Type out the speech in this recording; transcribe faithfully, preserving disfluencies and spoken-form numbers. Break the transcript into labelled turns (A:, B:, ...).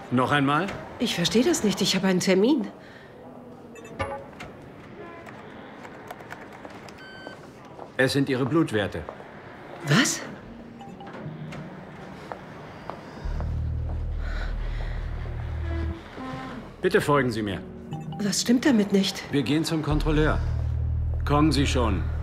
A: Noch einmal?
B: Ich verstehe das nicht. Ich habe einen Termin.
A: Es sind Ihre Blutwerte.
B: Was?
A: Bitte folgen Sie mir.
B: Was stimmt damit nicht?
A: Wir gehen zum Kontrolleur. Kommen Sie schon.